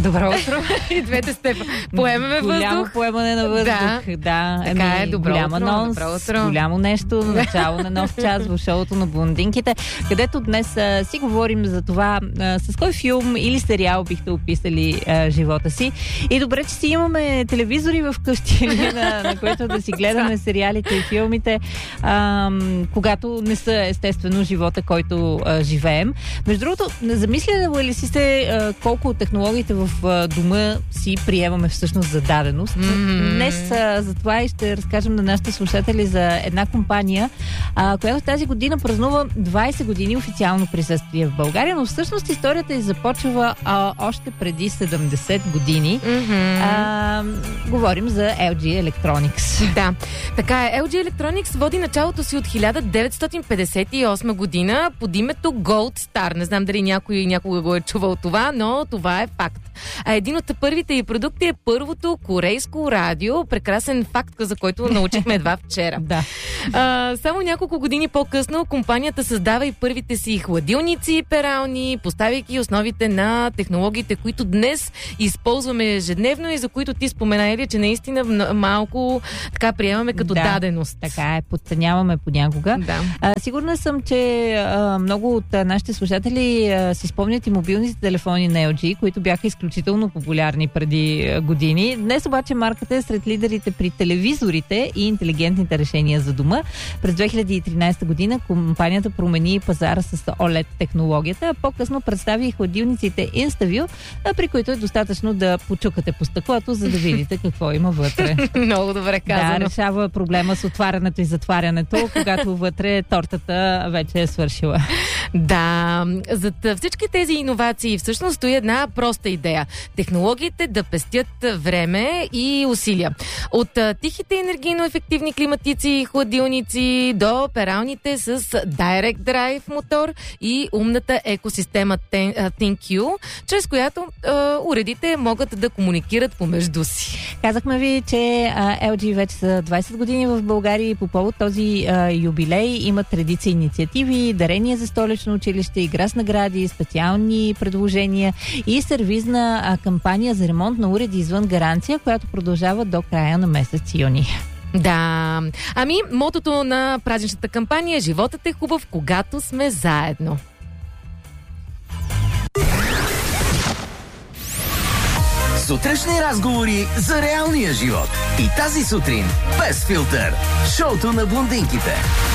Добро утро. И двете сте поемаме въздух. Голямо поемане на въздух. Да. Така е, добро голям утро, анонс, добро утро. голямо нещо, начало на нов час в шоуто на блондинките, където днес си говорим за това с кой филм или сериал бихте описали живота си. И добре, че си имаме телевизори в къщи, на които да си гледаме сериалите и филмите, когато не са естествено живота, който живеем. Между другото, замисляли ли си се колко от технологиите в дома си приемаме всъщност за даденост? Днес за това и ще разкажем на нашите слушатели за една компания, която тази година празнува 20 години официално присъствие в България, но всъщност историята й започва още преди 70 години. Говорим за LG Electronics. Да, така е. LG Electronics води началото си от 1958 година под името Gold Star. Не знам дали някой някога го е чувал това, но това е факт. А един от първите й продукти е първото корейско радио. Прекрасен факт, за който научихме едва вчера. Да. Само няколко години по-късно компанията създава и първите си хладилници и перални, поставяйки основите на технологиите, които днес използваме ежедневно и за които ти спомена, Ели, че наистина малко така приемаме като даденост. Така е, подценяваме понякога. Да. Сигурна съм, че много от нашите слушатели си спомнят и мобилните телефони на LG, които бяха изключително популярни преди години. Днес обаче марката е сред лидерите при телевизорите и интелигентните решения за дома. През 2013 година компанията промени пазара с OLED технологията, а по-късно представи и хладилниците InstaView, при които е достатъчно да почукате по стъклото, за да видите какво има вътре. Много добре казано. Да, решава проблема с отварянето и затварянето, когато вътре тортата вече е свършила. Да, зад всички тези иновации всъщност стои една проста идея. Технологиите да пестят време и усилия. От тихите енергийно ефективни климатици и хладилници до пералните с Direct Drive мотор и умната екосистема ThinQ, чрез която уредите могат да комуникират помежду си. Казахме ви, че LG вече са 20 години в България и по повод този юбилей имат редица инициативи, дарения за столично училище, игра с награди, специални предложения и сервизна кампания за ремонт на уреди извън гаранция, която продължава до края на месец юни. Да. Ами, мотото на празничната кампания е: животът е хубав, когато сме заедно. Сутрешни разговори за реалния живот. И тази сутрин без филтър. Шоуто на блондинките.